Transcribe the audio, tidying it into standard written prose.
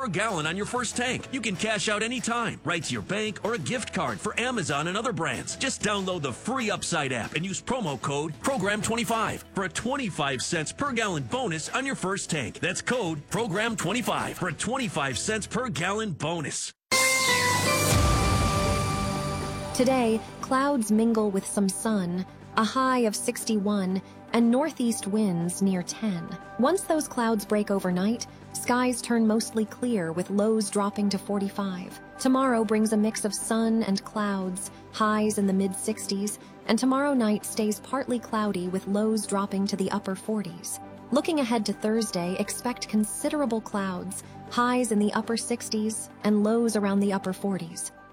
per gallon on your first tank. You can cash out anytime, right to your bank or a gift card for Amazon and other brands. Just download the free Upside app and use promo code PROGRAM25 for a 25 cents per gallon bonus on your first tank. That's code PROGRAM25 for a 25 cents per gallon bonus. Today, clouds mingle with some sun, a high of 61, and northeast winds near 10. Once those clouds break overnight, skies turn mostly clear with lows dropping to 45. Tomorrow brings a mix of sun and clouds, highs in the mid-60s, and tomorrow night stays partly cloudy with lows dropping to the upper 40s. Looking ahead to Thursday, expect considerable clouds, highs in the upper 60s, and lows around the upper 40s.